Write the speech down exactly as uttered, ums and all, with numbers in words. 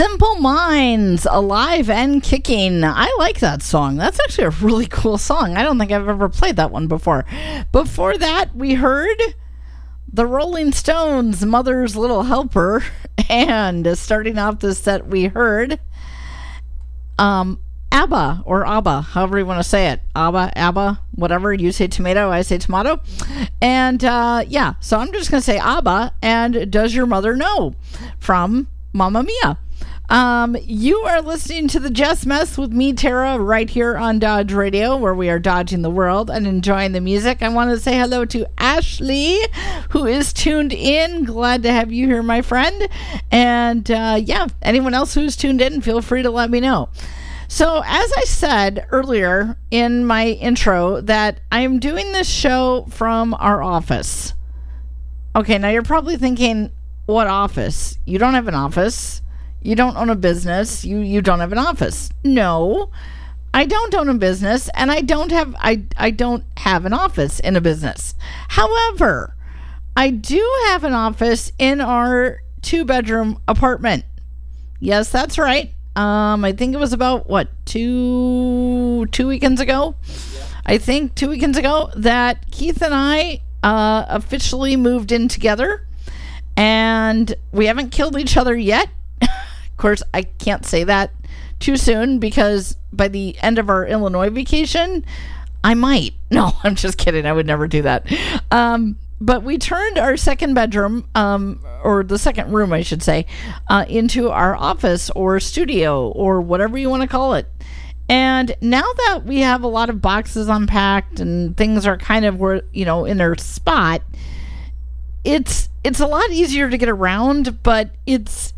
Simple Minds, Alive and Kicking. I like that song. That's actually a really cool song. I don't think I've ever played that one before. Before that, we heard the Rolling Stones, Mother's Little Helper. And starting off the set, we heard um, ABBA, or ABBA, however you want to say it. ABBA, ABBA, whatever. You say tomato, I say tomato. And uh, yeah, so I'm just going to say ABBA and Does Your Mother Know from Mamma Mia. Um, you are listening to the Jess Mess with me, Tara, right here on Dodge Radio, where we are dodging the world and enjoying the music. I want to say hello to Ashley, who is tuned in. Glad to have you here, my friend. And uh, yeah, anyone else who's tuned in, feel free to let me know. So as I said earlier in my intro, that I am doing this show from our office. Okay, now you're probably thinking, what office? You don't have an office. You don't own a business. You you don't have an office. No, I don't own a business, and I don't have I I don't have an office in a business. However, I do have an office in our two-bedroom apartment. Yes, that's right. Um, I think it was about what two two weekends ago. Yeah. I think two weekends ago that Keith and I uh, officially moved in together, and we haven't killed each other yet. Of course, I can't say that too soon because by the end of our Illinois vacation, I might. No, I'm just kidding. I would never do that. Um, but we turned our second bedroom, um, or the second room, I should say, uh, into our office or studio or whatever you want to call it. And now that we have a lot of boxes unpacked and things are kind of where, you know, in their spot, it's it's a lot easier to get around, but it's